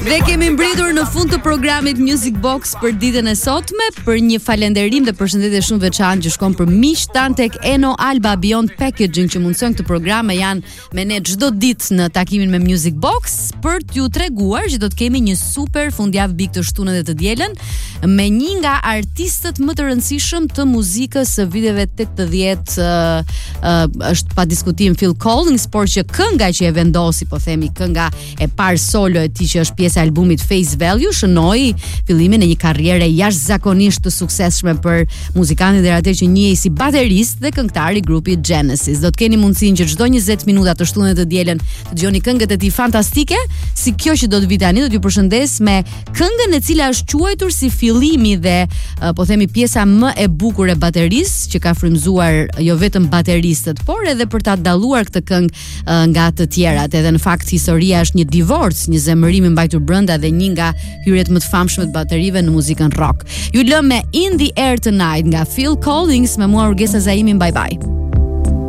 Dhe kemi mbritur në fund të programit Music Box për ditën e sotme, për një falënderim dhe përshëndetje shumë veçantë që shkon për miq tan tek Eno Alba Beyond Packaging që mundsojnë këtë program e janë me ne çdo ditë në takimin me Music Box për t'ju treguar që do të kemi një super fundjavë big të shtunën dhe të dielën me një nga artistët më të rëndësishëm të muzikës së viteve 80, është pa diskutim Phil Collins, por që kënga që e vendosi, po themi kënga e parë solo e tij që është pjesë e albumit Face Value, shënoi fillimin e një karriere jashtëzakonisht të suksesshme për muzikantin dhe atë që njihej si baterist dhe këngëtar i grupit Genesis. Do të keni mundësinë që çdo 20 minuta të shtunën të dielën të dëgjoni këngët e tij fantastike, si kjo që do të vi tani, do t'ju përshëndes me këngën e cila është quajtur si fillimi dhe po themi pjesa më e bukur e baterisë që ka frymzuar jo vetëm bateristët, por edhe për ta dalluar këtë këngë nga të tjerat. Edhe në fakt historia është një divorc, një zemërim i mbajtur brenda dhe një nga hyrjet më të famshme të baterive në muzikën rock. Ju lëm me In the Air Tonight nga Phil Collins, me mua Urgesa Zaimin, bye bye.